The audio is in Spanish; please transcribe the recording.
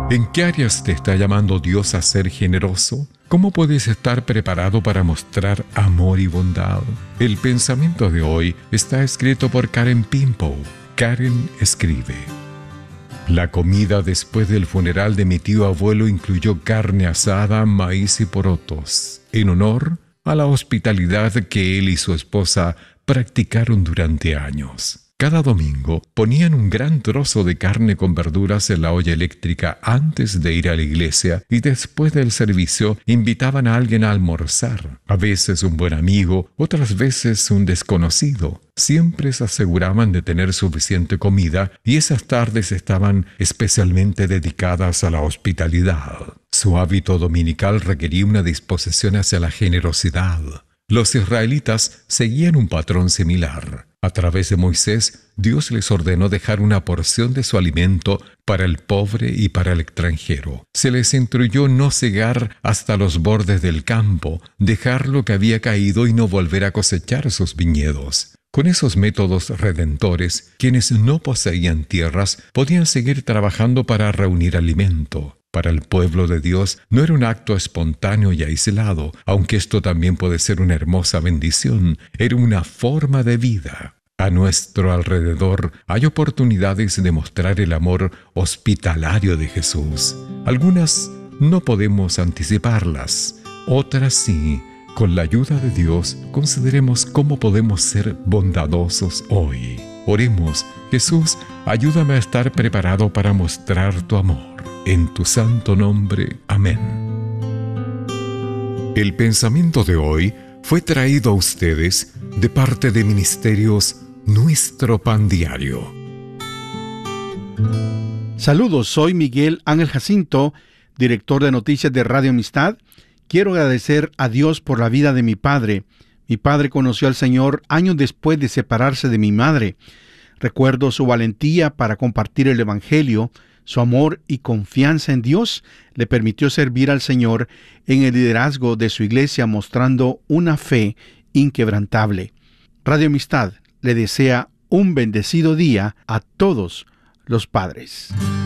¿En qué áreas te está llamando Dios a ser generoso? ¿Cómo puedes estar preparado para mostrar amor y bondad? El pensamiento de hoy está escrito por Karen Pimpo. Karen escribe: la comida después del funeral de mi tío abuelo incluyó carne asada, maíz y porotos, en honor a la hospitalidad que él y su esposa practicaron durante años. Cada domingo ponían un gran trozo de carne con verduras en la olla eléctrica antes de ir a la iglesia y después del servicio invitaban a alguien a almorzar. A veces un buen amigo, otras veces un desconocido. Siempre se aseguraban de tener suficiente comida y esas tardes estaban especialmente dedicadas a la hospitalidad. Su hábito dominical requería una disposición hacia la generosidad. Los israelitas seguían un patrón similar. A través de Moisés, Dios les ordenó dejar una porción de su alimento para el pobre y para el extranjero. Se les instruyó no cegar hasta los bordes del campo, dejar lo que había caído y no volver a cosechar sus viñedos. Con esos métodos redentores, quienes no poseían tierras podían seguir trabajando para reunir alimento. Para el pueblo de Dios no era un acto espontáneo y aislado, aunque esto también puede ser una hermosa bendición, era una forma de vida. A nuestro alrededor hay oportunidades de mostrar el amor hospitalario de Jesús. Algunas no podemos anticiparlas, otras sí. Con la ayuda de Dios, consideremos cómo podemos ser bondadosos hoy. Oremos: Jesús, ayúdame a estar preparado para mostrar tu amor. En tu santo nombre. Amén. El pensamiento de hoy fue traído a ustedes de parte de Ministerios Nuestro Pan Diario. Saludos, soy Miguel Ángel Jacinto, director de noticias de Radio Amistad. Quiero agradecer a Dios por la vida de mi padre. Mi padre conoció al Señor años después de separarse de mi madre. Recuerdo su valentía para compartir el Evangelio. Su amor y confianza en Dios le permitió servir al Señor en el liderazgo de su iglesia, mostrando una fe inquebrantable. Radio Amistad le desea un bendecido día a todos los padres.